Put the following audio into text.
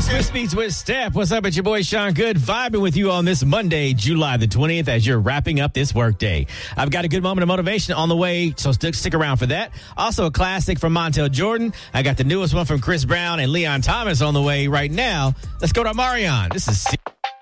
Swiss Beats with Steph. What's up? It's your boy Sean Good, vibing with you on this Monday, July the 20th, as you're wrapping up this workday. I've got a good moment of motivation on the way, so stick around for that. Also, a classic from Montel Jordan. I got the newest one from Chris Brown and Leon Thomas on the way right now. Let's go to Marion. This is